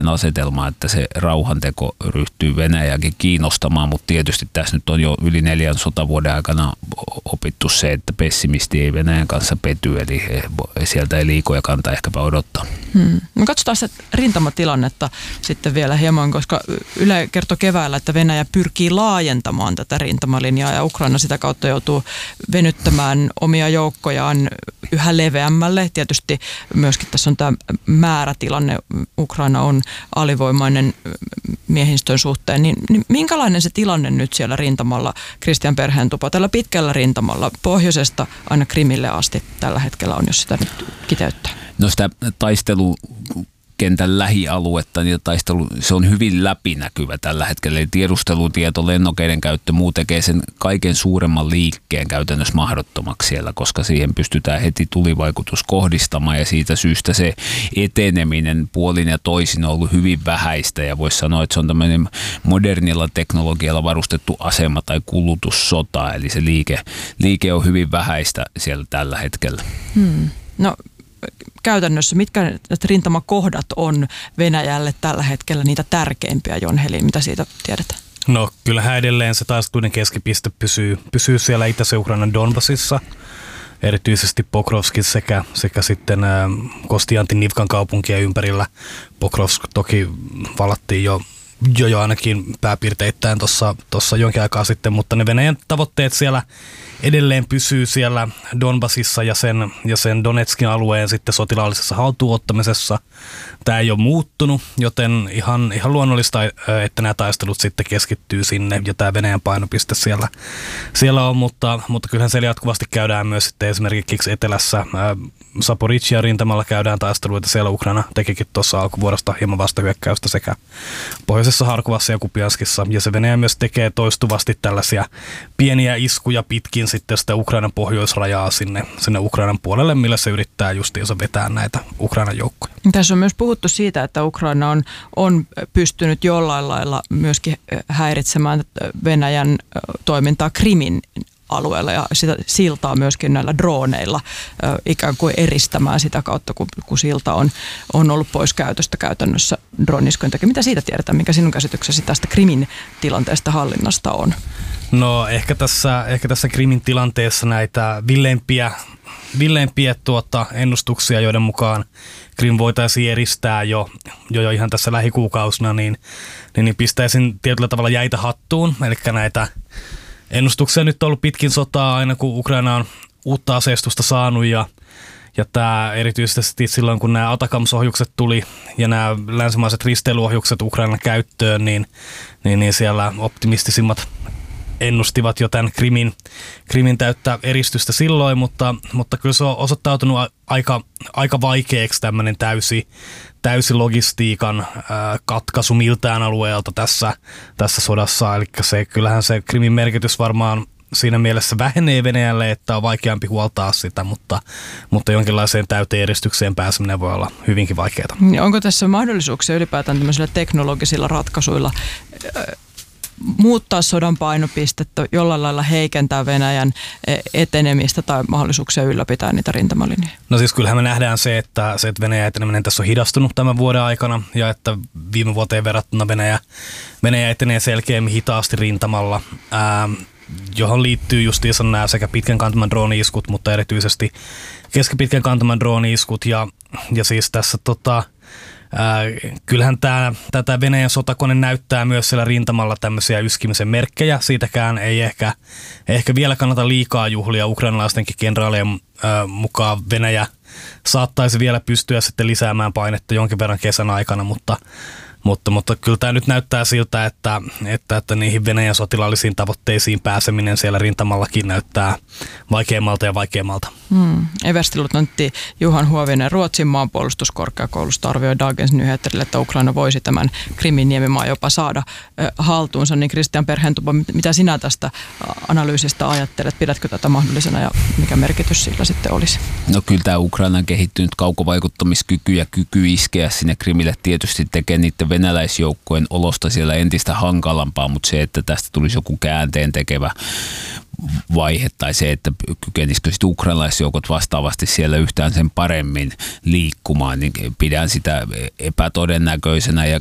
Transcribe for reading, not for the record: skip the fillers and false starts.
asetelma, että se rauhanteko ryhtyy Venäjäkin kiinnostamaan, mutta tietysti tässä nyt on jo yli 4 sotavuoden aikana opittu se, että pessimisti ei Venäjän kanssa pety, eli sieltä ei liikoja kantaa ehkäpä odottaa. No katsotaan sitä rintamatilannetta sitten vielä hieman, koska Yle kertoi keväällä, että Venäjä pyrkii laajentamaan tätä rintamalinjaa ja Ukraina sitä kautta joutuu venyttämään omia joukkojaan yhä leveämmälle. Tietysti myöskin tässä on tämä määrätilanne. Ukraina on alivoimainen miehistön suhteen. Niin minkälainen se tilanne nyt siellä rintamalla, Kristian Perheentupa, tällä pitkällä rintamalla pohjoisesta aina Krimille asti tällä hetkellä on, jos sitä nyt kiteyttää? No sitä taistelukentän lähialuetta, niin se on hyvin läpinäkyvä tällä hetkellä. Eli tiedustelutieto, lennokeiden käyttö, muu tekee sen kaiken suuremman liikkeen käytännössä mahdottomaksi siellä, koska siihen pystytään heti tulivaikutus kohdistamaan ja siitä syystä se eteneminen puolin ja toisin on ollut hyvin vähäistä ja voisi sanoa, että se on tämmöinen modernilla teknologialla varustettu asema tai kulutussota, eli se liike on hyvin vähäistä siellä tällä hetkellä. No käytännössä, mitkä rintamakohdat on Venäjälle tällä hetkellä niitä tärkeimpiä, Jon Heli, mitä siitä tiedetään? No kyllähän edelleen se taisteluiden keskipiste pysyy siellä Itä-Ukrainan Donbasissa, erityisesti Pokrovskin sekä sitten Kostiantin-Nivkan kaupunkien ympärillä. Pokrovsk toki vallattiin jo ainakin pääpiirteittäin tuossa jonkin aikaa sitten, mutta ne Venäjän tavoitteet siellä edelleen pysyy siellä Donbasissa ja sen Donetskin alueen sitten sotilaallisessa haltuunottamisessa. Tämä ei ole muuttunut, joten ihan luonnollista, että nämä taistelut sitten keskittyy sinne ja tämä Venäjän painopiste siellä on, mutta kyllähän siellä jatkuvasti käydään myös sitten esimerkiksi etelässä Zaporizhzhia rintamalla käydään taisteluita. Siellä Ukraina tekikin tuossa alkuvuodesta hieman vastahyökkäystä sekä pohjoisessa Harkovassa ja Kupianskissa. Ja se Venäjä myös tekee toistuvasti tällaisia pieniä iskuja pitkin sitten sitä Ukrainan pohjoisrajaa sinne Ukrainan puolelle, millä se yrittää justiinsa vetää näitä Ukrainan joukkoja. Tässä on myös puhuttu siitä, että Ukraina on pystynyt jollain lailla myöskin häiritsemään Venäjän toimintaa Krimin alueella ja sitä siltaa myöskin näillä drooneilla ikään kuin eristämään sitä kautta, kun silta on ollut pois käytöstä käytännössä drooniskujen takia. Mitä siitä tiedetään? Mikä sinun käsityksesi tästä Krimin tilanteesta hallinnasta on? No ehkä tässä Krimin tilanteessa näitä villeimpiä ennustuksia, joiden mukaan Krim voitaisiin eristää jo ihan tässä lähikuukausina, niin pistäisin tietyllä tavalla jäitä hattuun. Eli näitä ennustuksia nyt on ollut pitkin sotaa aina, kun Ukraina on uutta aseistusta saanut ja tämä erityisesti silloin, kun nämä Atacams-ohjukset tuli ja nämä länsimaiset risteilyohjukset Ukrainan käyttöön, niin siellä optimistisimmat ennustivat jo tämän Krimin täyttä eristystä silloin, mutta kyllä se on osoittautunut aika vaikeaksi tämmöinen täysi logistiikan katkaisu miltään alueelta tässä sodassa. Eli kyllähän se Krimin merkitys varmaan siinä mielessä vähenee Venäjälle, että on vaikeampi huoltaa sitä, mutta jonkinlaiseen täyteen eristykseen pääseminen voi olla hyvinkin vaikeaa. Onko tässä mahdollisuuksia ylipäätään tämmöisillä teknologisilla ratkaisuilla muuttaa sodan painopistettä, jollain lailla heikentää Venäjän etenemistä tai mahdollisuuksia ylläpitää niitä rintamalinjoja? No siis kyllähän me nähdään se, että Venäjän eteneminen tässä on hidastunut tämän vuoden aikana ja että viime vuoteen verrattuna Venäjä etenee selkeämmin hitaasti rintamalla, johon liittyy justiinsa nämä sekä pitkän kantaman drooni-iskut, mutta erityisesti keskipitkän kantaman drooni-iskut ja siis tässä kyllähän tätä Venäjän sotakone näyttää myös siellä rintamalla tämmöisiä yskimisen merkkejä. Siitäkään ei ehkä vielä kannata liikaa juhlia. Ukrainalaistenkin kenraalien mukaan Venäjä saattaisi vielä pystyä sitten lisäämään painetta jonkin verran kesän aikana, mutta kyllä tämä nyt näyttää siltä, että niihin Venäjän sotilaallisiin tavoitteisiin pääseminen siellä rintamallakin näyttää vaikeammalta ja vaikeammalta. Everstiluutnantti Johan Huovinen Ruotsin maanpuolustuskorkeakoulusta arvioi Dagens Nyheterille, että Ukraina voisi tämän Krimin niemimaan jopa saada haltuunsa. Niin Kristian Perheentupa, mitä sinä tästä analyysistä ajattelet? Pidätkö tätä mahdollisena ja mikä merkitys sillä sitten olisi? No kyllä tämä Ukrainan kehittynyt kaukovaikuttamiskyky ja kyky iskeä sinne Krimille tietysti tekee niiden venäläisjoukkojen olosta siellä entistä hankalampaa, mutta se, että tästä tulisi joku käänteen tekevä vaihe tai se, että kykenisikö sitten ukrainalaisjoukot vastaavasti siellä yhtään sen paremmin liikkumaan, niin pidän sitä epätodennäköisenä ja